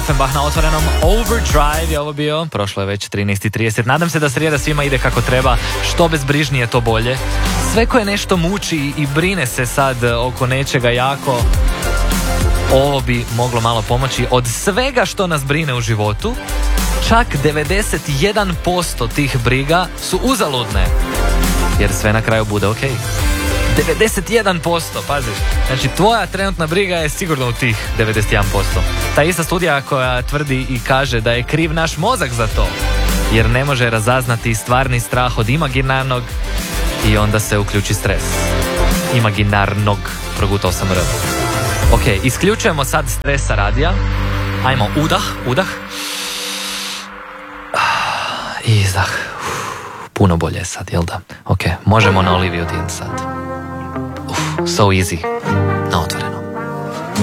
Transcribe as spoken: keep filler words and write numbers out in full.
Offenbach na otvorenom. Overdrive je ovo bio, prošlo je već trinaest i trideset. Nadam se da srijeda svima ide kako treba, što bezbrižnije to bolje. Sve koje nešto muči i brine se sad oko nečega jako, ovo bi moglo malo pomoći. Od svega što nas brine u životu, čak devedeset jedan posto tih briga su uzaludne, jer sve na kraju bude ok. devedeset jedan posto, pazi. Znači, tvoja trenutna briga je sigurno u tih devedeset jedan posto. Ta ista studija koja tvrdi i kaže da je kriv naš mozak za to, jer ne može razaznati stvarni strah od imaginarnog i onda se uključi stres. Imaginarnog, progutao sam R. Ok, isključujemo sad stres sa radija. Ajmo, udah, udah. I izdah. Puno bolje sad, jel da? Ok, možemo na Olivia Dean sad. Uf, so easy. Na otvoren.